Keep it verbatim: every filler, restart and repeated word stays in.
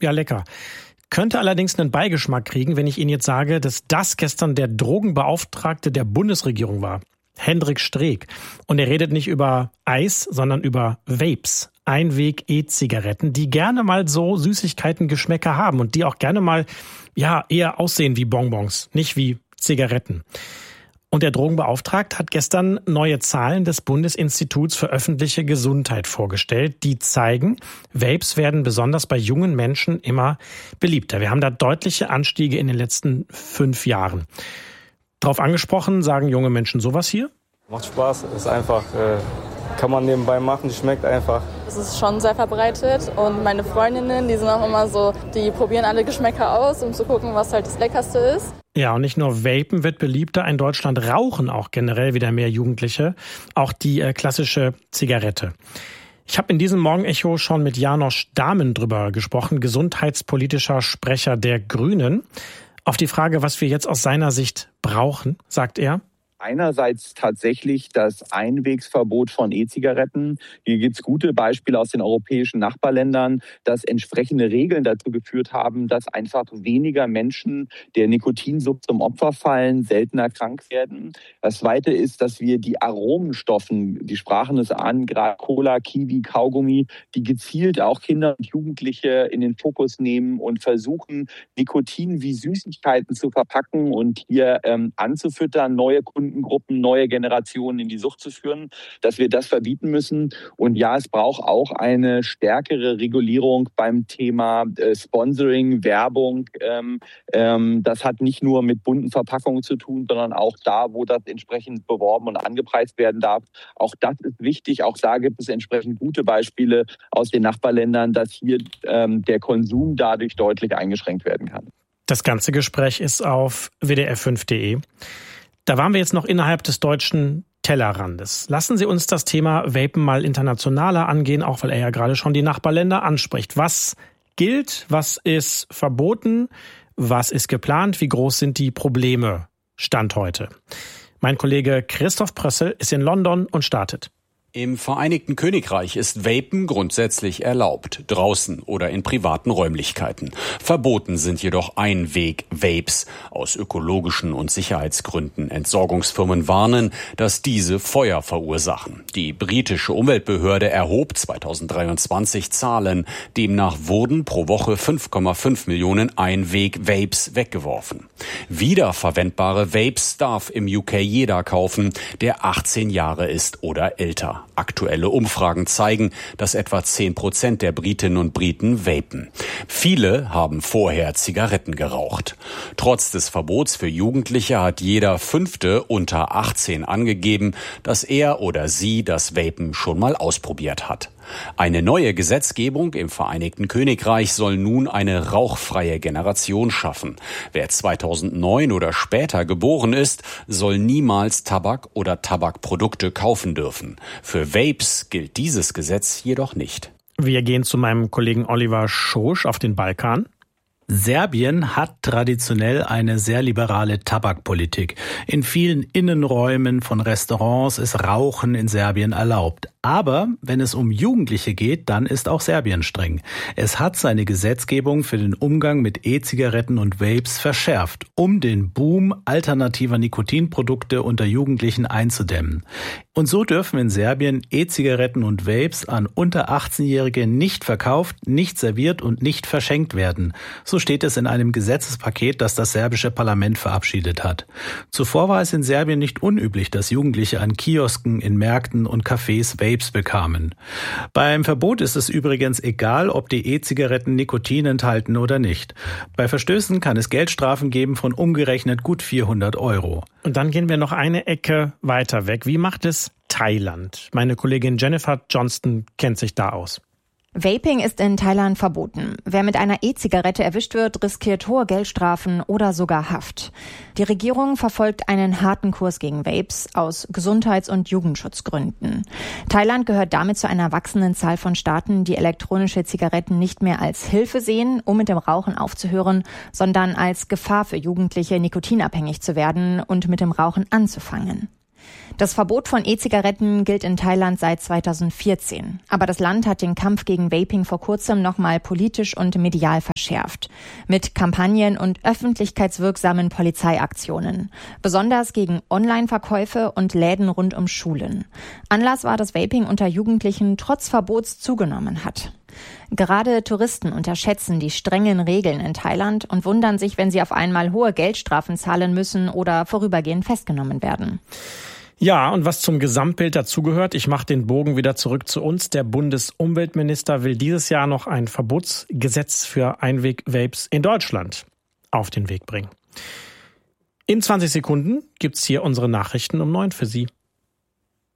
Ja, lecker. Könnte allerdings einen Beigeschmack kriegen, wenn ich Ihnen jetzt sage, dass das gestern der Drogenbeauftragte der Bundesregierung war. Hendrik Streeck. Und er redet nicht über Eis, sondern über Vapes. Einweg-E-Zigaretten, die gerne mal so Süßigkeiten-Geschmäcker haben und die auch gerne mal, ja, eher aussehen wie Bonbons, nicht wie Zigaretten. Und der Drogenbeauftragte hat gestern neue Zahlen des Bundesinstituts für öffentliche Gesundheit vorgestellt, die zeigen, Vapes werden besonders bei jungen Menschen immer beliebter. Wir haben da deutliche Anstiege in den letzten fünf Jahren. Drauf angesprochen, sagen junge Menschen sowas hier? Macht Spaß, ist einfach, äh, kann man nebenbei machen, schmeckt einfach. Es ist schon sehr verbreitet und meine Freundinnen, die sind auch immer so, die probieren alle Geschmäcker aus, um zu gucken, was halt das Leckerste ist. Ja, und nicht nur Vapen wird beliebter, in Deutschland rauchen auch generell wieder mehr Jugendliche, auch die äh, klassische Zigarette. Ich habe in diesem Morgenecho schon mit Janosch Dahmen drüber gesprochen, gesundheitspolitischer Sprecher der Grünen. Auf die Frage, was wir jetzt aus seiner Sicht brauchen, sagt er: Einerseits tatsächlich das Einwegsverbot von E-Zigaretten. Hier gibt es gute Beispiele aus den europäischen Nachbarländern, dass entsprechende Regeln dazu geführt haben, dass einfach weniger Menschen der Nikotinsucht zum Opfer fallen, seltener krank werden. Das Zweite ist, dass wir die Aromenstoffen, die sprachen es an, gerade Cola, Kiwi, Kaugummi, die gezielt auch Kinder und Jugendliche in den Fokus nehmen und versuchen, Nikotin wie Süßigkeiten zu verpacken und hier ähm, anzufüttern, neue Kunden Gruppen, neue Generationen in die Sucht zu führen, dass wir das verbieten müssen. Und ja, es braucht auch eine stärkere Regulierung beim Thema äh, Sponsoring, Werbung. Ähm, ähm, das hat nicht nur mit bunten Verpackungen zu tun, sondern auch da, wo das entsprechend beworben und angepreist werden darf. Auch das ist wichtig. Auch da gibt es entsprechend gute Beispiele aus den Nachbarländern, dass hier ähm, der Konsum dadurch deutlich eingeschränkt werden kann. Das ganze Gespräch ist auf w d r fünf punkt d e. Da waren wir jetzt noch innerhalb des deutschen Tellerrandes. Lassen Sie uns das Thema Vapen mal internationaler angehen, auch weil er ja gerade schon die Nachbarländer anspricht. Was gilt, was ist verboten, was ist geplant, wie groß sind die Probleme Stand heute? Mein Kollege Christoph Prössel ist in London und startet. Im Vereinigten Königreich ist Vapen grundsätzlich erlaubt, draußen oder in privaten Räumlichkeiten. Verboten sind jedoch Einweg-Vapes. Aus ökologischen und Sicherheitsgründen Entsorgungsfirmen warnen, dass diese Feuer verursachen. Die britische Umweltbehörde erhob zweitausenddreiundzwanzig Zahlen. Demnach wurden pro Woche fünf Komma fünf Millionen Einweg-Vapes weggeworfen. Wiederverwendbare Vapes darf im U K jeder kaufen, der achtzehn Jahre ist oder älter. Aktuelle Umfragen zeigen, dass etwa zehn Prozent der Britinnen und Briten vapen. Viele haben vorher Zigaretten geraucht. Trotz des Verbots für Jugendliche hat jeder Fünfte unter achtzehn angegeben, dass er oder sie das Vapen schon mal ausprobiert hat. Eine neue Gesetzgebung im Vereinigten Königreich soll nun eine rauchfreie Generation schaffen. Wer zweitausendneun oder später geboren ist, soll niemals Tabak oder Tabakprodukte kaufen dürfen. Für Vapes gilt dieses Gesetz jedoch nicht. Wir gehen zu meinem Kollegen Oliver Schosch auf den Balkan. Serbien hat traditionell eine sehr liberale Tabakpolitik. In vielen Innenräumen von Restaurants ist Rauchen in Serbien erlaubt. Aber wenn es um Jugendliche geht, dann ist auch Serbien streng. Es hat seine Gesetzgebung für den Umgang mit E-Zigaretten und Vapes verschärft, um den Boom alternativer Nikotinprodukte unter Jugendlichen einzudämmen. Und so dürfen in Serbien E-Zigaretten und Vapes an unter achtzehnjährige nicht verkauft, nicht serviert und nicht verschenkt werden. So steht es in einem Gesetzespaket, das das serbische Parlament verabschiedet hat. Zuvor war es in Serbien nicht unüblich, dass Jugendliche an Kiosken, in Märkten und Cafés Vapes bekamen. Beim Verbot ist es übrigens egal, ob die E-Zigaretten Nikotin enthalten oder nicht. Bei Verstößen kann es Geldstrafen geben von umgerechnet gut vierhundert Euro. Und dann gehen wir noch eine Ecke weiter weg. Wie macht es Thailand? Meine Kollegin Jennifer Johnston kennt sich da aus. Vaping ist in Thailand verboten. Wer mit einer E-Zigarette erwischt wird, riskiert hohe Geldstrafen oder sogar Haft. Die Regierung verfolgt einen harten Kurs gegen Vapes aus Gesundheits- und Jugendschutzgründen. Thailand gehört damit zu einer wachsenden Zahl von Staaten, die elektronische Zigaretten nicht mehr als Hilfe sehen, um mit dem Rauchen aufzuhören, sondern als Gefahr für Jugendliche, nikotinabhängig zu werden und mit dem Rauchen anzufangen. Das Verbot von E-Zigaretten gilt in Thailand seit zweitausendvierzehn. Aber das Land hat den Kampf gegen Vaping vor kurzem nochmal politisch und medial verschärft. Mit Kampagnen und öffentlichkeitswirksamen Polizeiaktionen. Besonders gegen Online-Verkäufe und Läden rund um Schulen. Anlass war, dass Vaping unter Jugendlichen trotz Verbots zugenommen hat. Gerade Touristen unterschätzen die strengen Regeln in Thailand und wundern sich, wenn sie auf einmal hohe Geldstrafen zahlen müssen oder vorübergehend festgenommen werden. Ja, und was zum Gesamtbild dazugehört, ich mache den Bogen wieder zurück zu uns. Der Bundesumweltminister will dieses Jahr noch ein Verbotsgesetz für Einweg-Vapes in Deutschland auf den Weg bringen. In zwanzig Sekunden gibt's hier unsere Nachrichten um neun für Sie.